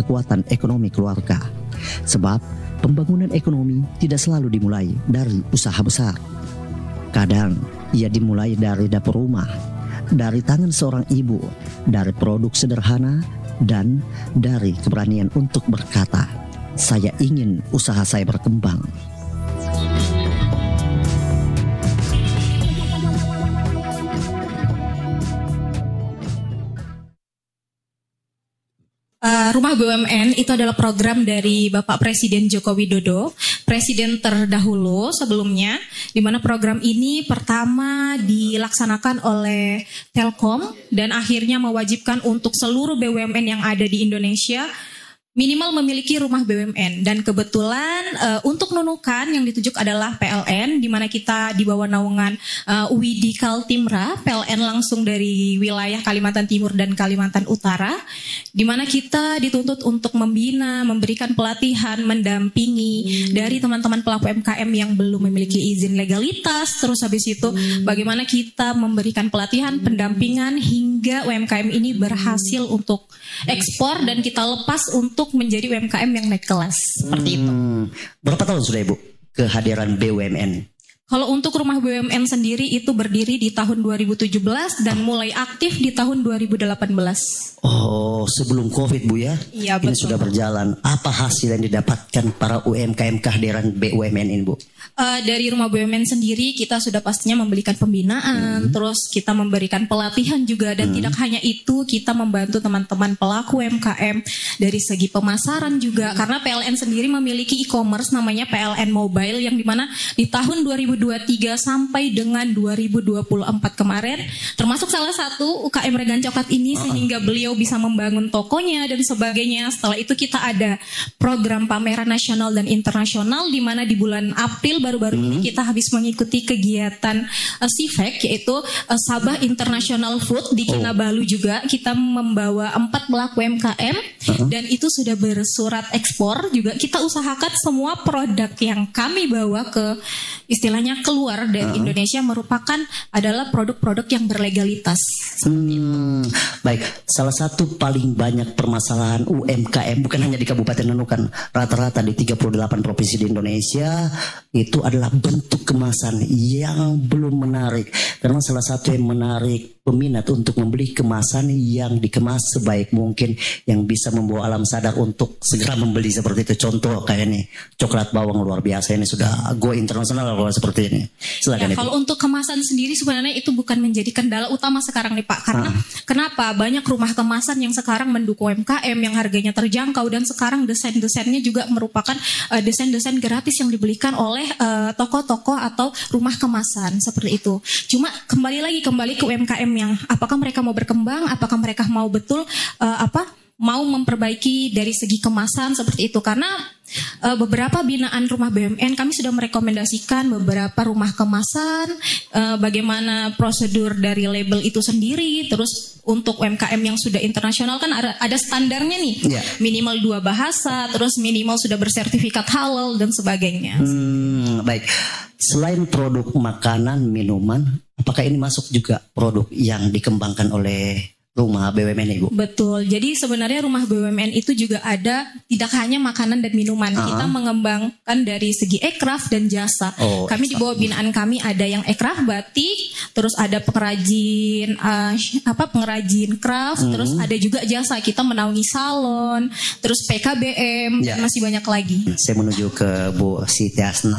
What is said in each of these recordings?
kekuatan ekonomi keluarga. Sebab pembangunan ekonomi tidak selalu dimulai dari usaha besar. Kadang ia dimulai dari dapur rumah, dari tangan seorang ibu, dari produk sederhana, dan dari keberanian untuk berkata, "Saya ingin usaha saya berkembang." Rumah BUMN itu adalah program dari Bapak Presiden Joko Widodo, Presiden terdahulu sebelumnya, di mana program ini pertama dilaksanakan oleh Telkom dan akhirnya mewajibkan untuk seluruh BUMN yang ada di Indonesia minimal memiliki rumah BUMN. Dan kebetulan untuk Nunukan yang ditunjuk adalah PLN, di mana kita di bawah naungan UID Kaltimra, PLN langsung dari wilayah Kalimantan Timur dan Kalimantan Utara, di mana kita dituntut untuk membina, memberikan pelatihan, mendampingi dari teman-teman pelaku UMKM yang belum memiliki izin legalitas. Terus habis itu bagaimana kita memberikan pelatihan, pendampingan hingga UMKM ini berhasil untuk ekspor dan kita lepas untuk menjadi UMKM yang naik kelas. Seperti itu. Berapa tahun sudah Ibu kehadiran BUMN? Kalau untuk rumah BUMN sendiri itu berdiri di tahun 2017 dan mulai aktif di tahun 2018. Oh, sebelum COVID Bu ya? Iya, ini betul. sudah berjalan. Apa hasil yang didapatkan para UMKM kehadiran BUMN ini Bu? Dari rumah BUMN sendiri kita sudah pastinya memberikan pembinaan, terus kita memberikan pelatihan juga, dan tidak hanya itu, kita membantu teman-teman pelaku UMKM dari segi pemasaran juga, karena PLN sendiri memiliki e-commerce namanya PLN Mobile, yang dimana di tahun 2023 sampai dengan 2024 kemarin termasuk salah satu UKM Regan Coklat ini, sehingga beliau bisa membangun tokonya dan sebagainya. Setelah itu kita ada program pameran nasional dan internasional, di mana di bulan April baru-baru ini kita habis mengikuti kegiatan SIFEK, yaitu Sabah International Food di Kinabalu juga. Kita membawa 4 pelaku UMKM dan itu sudah bersurat ekspor juga. Kita usahakan semua produk yang kami bawa ke istilahnya keluar dari Indonesia merupakan adalah produk-produk yang berlegalitas. Baik, salah satu paling banyak permasalahan UMKM bukan hanya di Kabupaten Nunukan, rata-rata di 38 provinsi di Indonesia itu adalah bentuk kemasan yang belum menarik. Karena salah satu yang menarik peminat untuk membeli kemasan yang dikemas sebaik mungkin, yang bisa membawa alam sadar untuk segera membeli seperti itu. Contoh kayak ini, coklat bawang luar biasa ini sudah go internasional kalau seperti ini. Silakan. Kalau untuk kemasan sendiri sebenarnya itu bukan menjadi kendala utama sekarang nih Pak. Karena kenapa? Banyak rumah kemasan yang sekarang mendukung UMKM yang harganya terjangkau, dan sekarang desain-desainnya juga merupakan desain-desain gratis yang dibelikan oleh toko-toko atau rumah kemasan seperti itu. Cuma kembali ke UMKM yang apakah mereka mau berkembang, apakah mereka mau betul mau memperbaiki dari segi kemasan seperti itu. Karena beberapa binaan rumah BUMN kami sudah merekomendasikan beberapa rumah kemasan, bagaimana prosedur dari label itu sendiri. Terus untuk UMKM yang sudah internasional kan ada standarnya nih, minimal 2 bahasa, terus minimal sudah bersertifikat halal dan sebagainya. Baik, selain produk makanan, minuman, apakah ini masuk juga produk yang dikembangkan oleh rumah BUMN Ibu? Betul. Jadi sebenarnya rumah BUMN itu juga ada tidak hanya makanan dan minuman. Kita mengembangkan dari segi aircraft dan jasa. Kami di bawah binaan kami ada yang aircraft batik, terus ada pengrajin pengrajin craft, terus ada juga jasa. Kita menaungi salon, terus PKBM, dan masih banyak lagi. Saya menuju ke Bu Siti Hasna.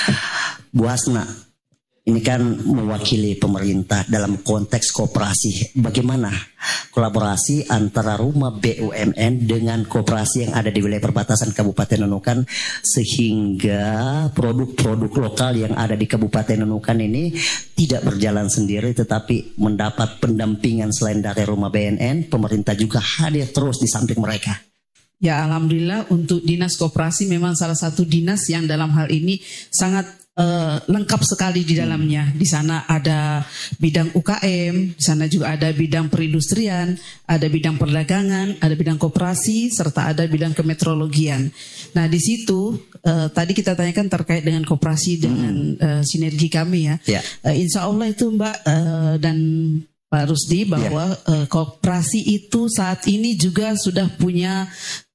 Bu Hasna, ini kan mewakili pemerintah dalam konteks koperasi. Bagaimana kolaborasi antara rumah BUMN dengan koperasi yang ada di wilayah perbatasan Kabupaten Nunukan, sehingga produk-produk lokal yang ada di Kabupaten Nunukan ini tidak berjalan sendiri, tetapi mendapat pendampingan selain dari rumah BUMN, pemerintah juga hadir terus di samping mereka. Ya, alhamdulillah untuk dinas koperasi memang salah satu dinas yang dalam hal ini sangat lengkap sekali di dalamnya. Di sana ada bidang UKM, di sana juga ada bidang perindustrian, ada bidang perdagangan, ada bidang koperasi, serta ada bidang kemetrologian. Nah, di situ tadi kita tanyakan terkait dengan koperasi dengan sinergi kami ya. Insya Allah itu Mbak dan Pak Rusdi bahwa koperasi itu saat ini juga sudah punya